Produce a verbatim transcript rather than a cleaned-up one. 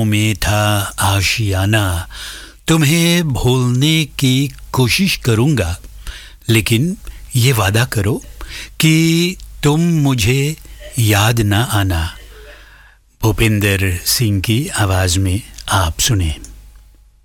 में था आशियाना, तुम्हें भूलने की कोशिश करूँगा, लेकिन ये वादा करो कि तुम मुझे याद ना आना। भूपेंद्र सिंह की आवाज़ में आप सुने।